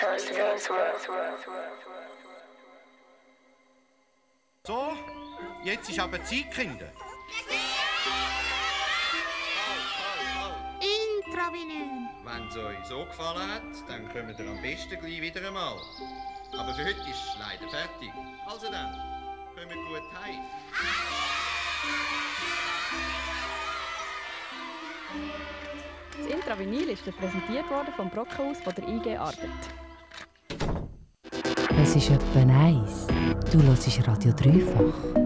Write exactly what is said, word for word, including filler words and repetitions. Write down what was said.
So, jetzt ist aber Zeit, Kinder. Intravenös. Wenn es euch so gefallen hat, dann kommt ihr am besten gleich wieder einmal. Aber für heute ist es leider fertig. Also dann, kommt gut heim. Das Intravinyl ist präsentiert worden vom Brockhaus von der I G Arbeit. Es ist etwa eins. Du hörst Radio dreifach.